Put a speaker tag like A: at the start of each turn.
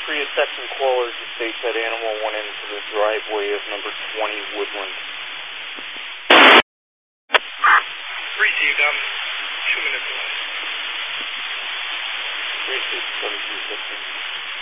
A: Prius Section Caller just states that animal went into the driveway of number 20 Woodland.
B: 3-2, got 2 minutes left.
A: 3-2, 17-15.